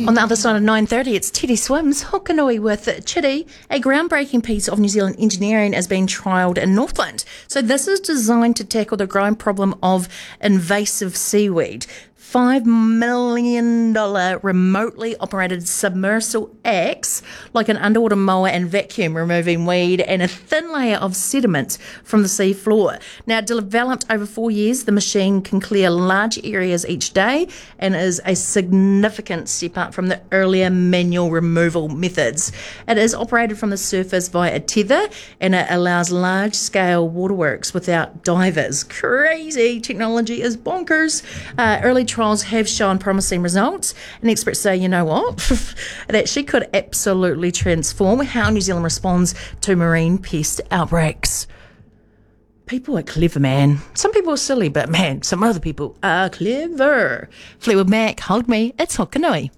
On the other side of 9:30, it's Teddy Swims, Hokanui with Chitty. A groundbreaking piece of New Zealand engineering has been trialled in Northland. So this is designed to tackle the growing problem of invasive seaweed. $5 million remotely operated submersible acts like an underwater mower and vacuum, removing weed and a thin layer of sediment from the sea floor. Now, developed over 4 years, the machine can clear large areas each day and is a significant step up from the earlier manual removal methods. It is operated from the surface via a tether, and it allows large-scale waterworks without divers. Crazy. Technology is bonkers. Early trials have shown promising results, and experts say, you know what, it actually could absolutely transform how New Zealand responds to marine pest outbreaks. People are clever, man. Some people are silly, but man, some other people are clever. Fleetwood Mac, Hold Me, it's Hokanui.